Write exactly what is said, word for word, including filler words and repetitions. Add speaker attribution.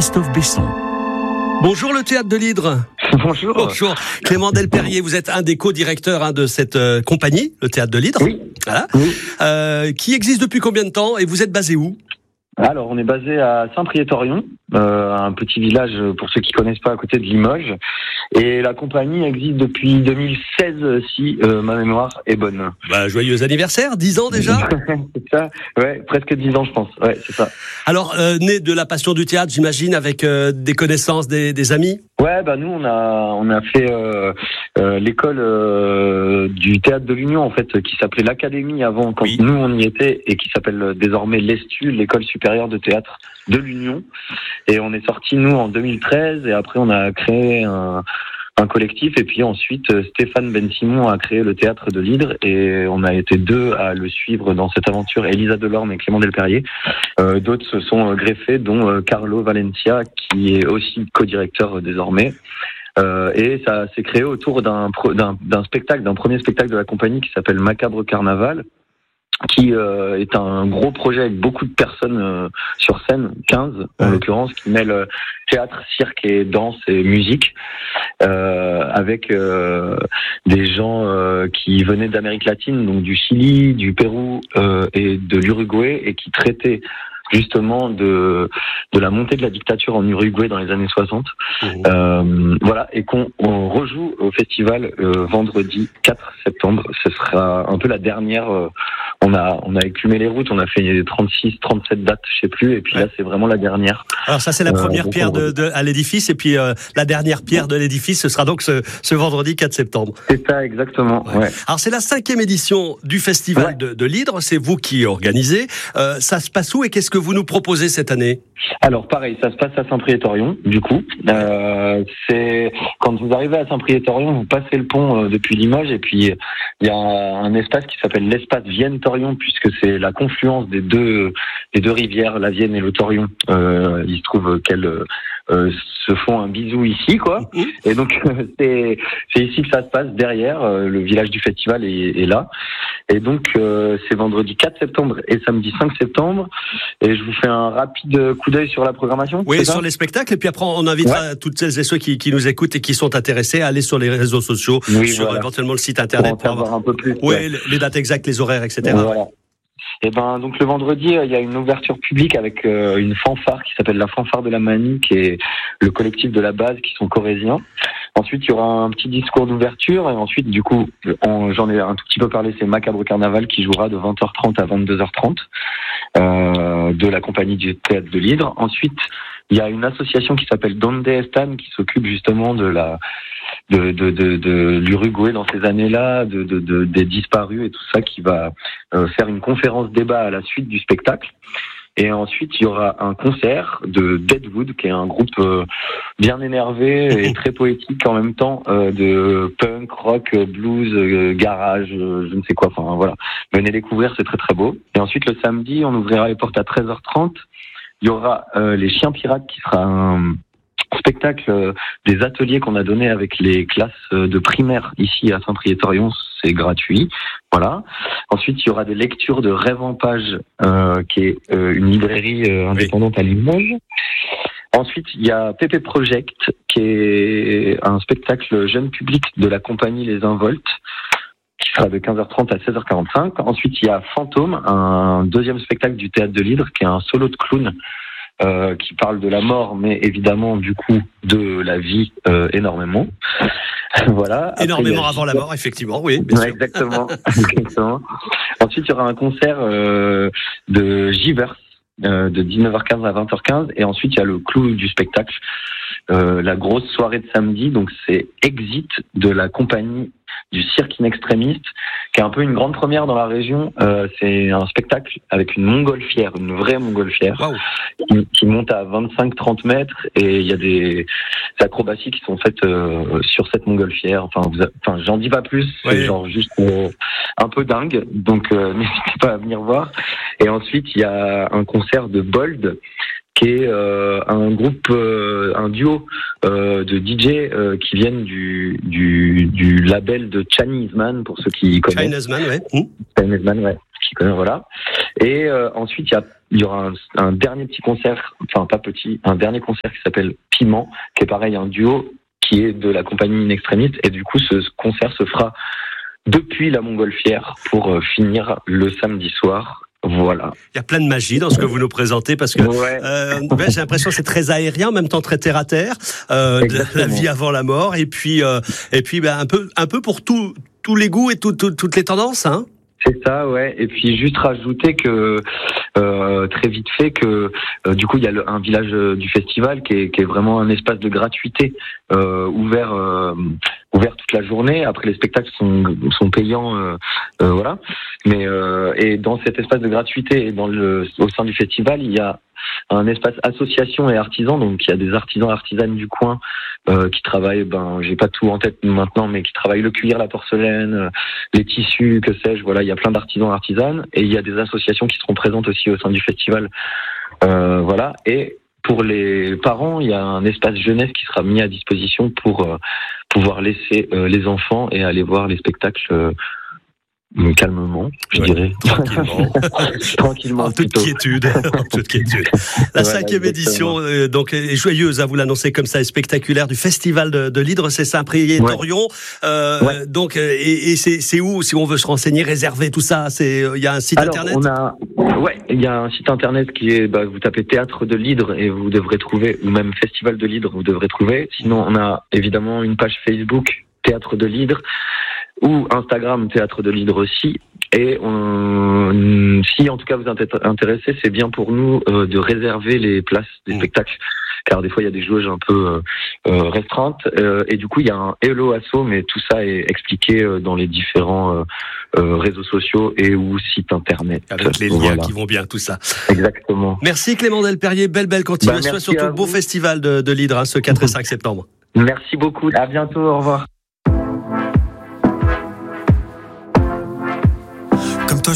Speaker 1: Christophe Besson.
Speaker 2: Bonjour le Théâtre de l'Hydre.
Speaker 3: Bonjour.
Speaker 2: Bonjour. Clément Delperrier, vous êtes un des co-directeurs hein, de cette euh, compagnie, le Théâtre de l'Hydre.
Speaker 3: Oui.
Speaker 2: Voilà.
Speaker 3: Oui.
Speaker 2: Euh, qui existe depuis combien de temps et vous êtes basé où ?
Speaker 3: Alors, on est basé à Saint-Priest-Orion, euh, un petit village, pour ceux qui connaissent pas, à côté de Limoges. Et la compagnie existe depuis deux mille seize, si euh, ma mémoire est bonne.
Speaker 2: Bah, joyeux anniversaire, dix ans déjà.
Speaker 3: C'est ça, ouais, presque dix ans, je pense. Ouais, c'est ça.
Speaker 2: Alors, euh, né de la passion du théâtre, j'imagine, avec euh, des connaissances, des, des amis.
Speaker 3: Ouais, bah nous on a on a fait euh, euh, l'école euh, du théâtre de l'Union en fait, qui s'appelait l'Académie avant quand
Speaker 2: Oui.
Speaker 3: nous on y était et qui s'appelle désormais l'Estu, l'école supérieure de théâtre de l'Union. Et on est sorti nous en deux mille treize et après on a créé un un collectif et puis ensuite Stéphane Ben Simon a créé le Théâtre de l'Hydre et on a été deux à le suivre dans cette aventure, Elisa Delorme et Clément Delperrier. Euh, d'autres se sont greffés, dont euh, Carlo Valencia qui est aussi co-directeur euh, désormais. Euh, et ça s'est créé autour d'un, d'un, d'un spectacle, d'un premier spectacle de la compagnie qui s'appelle Macabre Carnaval, qui euh, est un gros projet avec beaucoup de personnes euh, sur scène, quinze en
Speaker 2: Ouais.
Speaker 3: l'occurrence, qui mêle euh, théâtre, cirque et danse et musique, euh, avec euh, des gens euh, qui venaient d'Amérique latine, donc du Chili, du Pérou euh, et de l'Uruguay, et qui traitaient justement de de la montée de la dictature en Uruguay dans les années soixante.
Speaker 2: Mmh.
Speaker 3: Euh, voilà, et qu'on on rejoue au festival euh, vendredi quatre septembre. Ce sera un peu la dernière. Euh, on a on a écumé les routes, on a fait trente-six, trente-sept dates, je sais plus, et puis
Speaker 2: Ouais.
Speaker 3: là c'est vraiment la dernière.
Speaker 2: Alors ça c'est la
Speaker 3: Euh,
Speaker 2: première
Speaker 3: donc,
Speaker 2: pierre
Speaker 3: on-
Speaker 2: de, de, à l'édifice et puis euh, la dernière pierre de l'édifice, ce sera donc ce, ce vendredi quatre septembre.
Speaker 3: C'est ça exactement.
Speaker 2: Ouais.
Speaker 3: Ouais.
Speaker 2: Alors c'est la cinquième édition du festival
Speaker 3: Ouais.
Speaker 2: de, de l'Hydre, c'est vous qui organisez. Euh, ça se passe où et qu'est-ce que vous nous proposez cette année ?
Speaker 3: Alors pareil, ça se passe à Saint-Priest-Orion, du coup. Euh, c'est quand vous arrivez à Saint-Priest-Orion, vous passez le pont euh, depuis Limoges et puis il y a un, un espace qui s'appelle l'espace Vienne-Torion puisque c'est la confluence des deux des deux rivières, la Vienne et le Torion. Euh, il se trouve qu'elles euh, se font un bisou ici, quoi.
Speaker 2: Mmh.
Speaker 3: Et donc c'est c'est ici que ça se passe derrière. Euh, le village du festival est, est là. Et donc euh, c'est vendredi quatre septembre et samedi cinq septembre. Et je vous fais un rapide coup d'œil sur la programmation.
Speaker 2: Oui,
Speaker 3: c'est ça
Speaker 2: sur les spectacles, et puis après on invitera toutes celles et ceux qui, qui nous écoutent et qui sont intéressés à aller sur les réseaux sociaux,
Speaker 3: Oui,
Speaker 2: sur
Speaker 3: voilà.
Speaker 2: éventuellement le site
Speaker 3: Pour
Speaker 2: internet
Speaker 3: en
Speaker 2: pour avoir
Speaker 3: savoir un peu plus.
Speaker 2: oui,
Speaker 3: ouais.
Speaker 2: les- les dates exactes, les horaires, et cetera.
Speaker 3: Voilà. Et ben donc le vendredi, euh, il y a une ouverture publique avec euh, une fanfare qui s'appelle la fanfare de la Manie, qui est le collectif de la base qui sont corésiens. Ensuite, il y aura un petit discours d'ouverture et ensuite, du coup, on- j'en ai un tout petit peu parlé, c'est Macabre Carnaval qui jouera de vingt heures trente à vingt-deux heures trente euh, de la compagnie du Théâtre de l'Hydre. Ensuite, il y a une association qui s'appelle Donde Estan qui s'occupe justement de la de de de, de l'Uruguay dans ces années-là, de, de, de des disparus et tout ça, qui va euh, faire une conférence débat à la suite du spectacle. Et ensuite, il y aura un concert de Deadwood, qui est un groupe euh, bien énervé et très poétique en même temps, euh, de punk, rock, blues, euh, garage, euh, je ne sais quoi. Enfin voilà, venez découvrir, c'est très très beau. Et ensuite, le samedi, on ouvrira les portes à treize heures trente. Il y aura euh, les Chiens Pirates, qui sera un spectacle euh, des ateliers qu'on a donné avec les classes euh, de primaire ici à Saint-Priest-Orion, c'est gratuit. Voilà. Ensuite, il y aura des lectures de Rêve en page, euh, qui est euh, une librairie euh, indépendante à Limoges. Ensuite, il y a Pépé Project, qui est un spectacle jeune public de la compagnie Les Involtes, qui sera de quinze heures trente à seize heures quarante-cinq. Ensuite, il y a Fantôme, un deuxième spectacle du Théâtre de l'Hydre, qui est un solo de clown, euh, qui parle de la mort, mais évidemment, du coup, de la vie euh, énormément. Voilà. Après,
Speaker 2: Énormément
Speaker 3: il y a-
Speaker 2: avant la mort, effectivement, oui, bien
Speaker 3: Ouais,
Speaker 2: sûr.
Speaker 3: exactement. exactement. Ensuite, il y aura un concert euh, de Givers euh, de dix-neuf heures quinze à vingt heures quinze. Et ensuite, il y a le clou du spectacle, euh, la grosse soirée de samedi. Donc, c'est Exit de la compagnie du Cirque in Extremis, qui est un peu une grande première dans la région. Euh, c'est un spectacle avec une montgolfière, une vraie montgolfière,
Speaker 2: Waouh.
Speaker 3: qui, qui monte à vingt-cinq trente mètres, et il y a des acrobaties qui sont faites euh, sur cette montgolfière. Enfin, vous a- enfin, j'en dis pas plus, c'est
Speaker 2: Ouais.
Speaker 3: genre juste euh, un peu dingue, donc euh, n'hésitez pas à venir voir. Et ensuite, il y a un concert de Bold, qui est euh, un groupe, euh, un duo euh, de D J euh, qui viennent du, du, du label de Chinese Man, pour ceux qui connaissent.
Speaker 2: Chinese Man, ouais. Mmh.
Speaker 3: Chinese Man, ouais. qui connaît, voilà. Et euh, ensuite, il y a il y aura un, un dernier petit concert, enfin pas petit, un dernier concert qui s'appelle Piment, qui est pareil, un duo qui est de la compagnie In Extremis. Et du coup, ce, ce concert se fera depuis la Montgolfière pour euh, finir le samedi soir. Voilà.
Speaker 2: Il y a plein de magie dans ce que vous nous présentez parce que
Speaker 3: ouais.
Speaker 2: euh, ben, j'ai l'impression que c'est très aérien, en même temps très terre à terre, euh, de la vie avant la mort, et puis euh, et puis ben, un peu un peu pour tout, tous les goûts et tout, tout, toutes les tendances, hein.
Speaker 3: C'est ça, ouais. Et puis juste rajouter que euh, très vite fait que euh, du coup il y a le, un village euh, du festival qui est, qui est vraiment un espace de gratuité euh, ouvert euh, ouvert toute la journée. Après les spectacles sont sont payants, euh, euh, voilà. Mais euh, et dans cet espace de gratuité et dans le au sein du festival il y a un espace association et artisans, donc il y a des artisans et artisanes du coin euh, qui travaillent, ben j'ai pas tout en tête maintenant, mais qui travaillent le cuir, la porcelaine, euh, les tissus, que sais-je, voilà, il y a plein d'artisans et artisanes, et il y a des associations qui seront présentes aussi au sein du festival, euh, voilà, et pour les parents, il y a un espace jeunesse qui sera mis à disposition pour euh, pouvoir laisser euh, les enfants et aller voir les spectacles euh, calmement, je
Speaker 2: ouais,
Speaker 3: dirais.
Speaker 2: Tranquillement.
Speaker 3: Tranquillement.
Speaker 2: En toute quiétude. en toute quiétude. La
Speaker 3: Voilà,
Speaker 2: cinquième édition, euh, donc, est joyeuse, à vous l'annoncer comme ça, est spectaculaire, du Festival de, de l'Hydre, c'est Saint-Priest-Orion. Ouais. Euh, ouais. Donc, et, et c'est, c'est où, si on veut se renseigner, réserver tout ça? C'est, il y a un site
Speaker 3: Alors,
Speaker 2: internet?
Speaker 3: On a, ouais, il y a un site internet qui est, bah, vous tapez Théâtre de l'Hydre et vous devrez trouver, ou même Festival de l'Hydre, vous devrez trouver. Sinon, on a évidemment une page Facebook, Théâtre de l'Hydre, ou Instagram, Théâtre de l'Hydre aussi. Et on, si en tout cas vous êtes intéressé, c'est bien pour nous euh, de réserver les places des mmh. spectacles, car des fois il y a des jauges un peu euh, restreintes, euh, et du coup il y a un Hello Asso, mais tout ça est expliqué euh, dans les différents euh, euh, réseaux sociaux et ou sites internet.
Speaker 2: Avec les liens voilà. qui vont bien, tout ça.
Speaker 3: Exactement.
Speaker 2: Merci Clément Delperrier, belle belle continuation, bah, surtout beau festival de, de l'Hydre, hein, ce quatre et cinq septembre.
Speaker 3: Merci beaucoup, à bientôt, au revoir.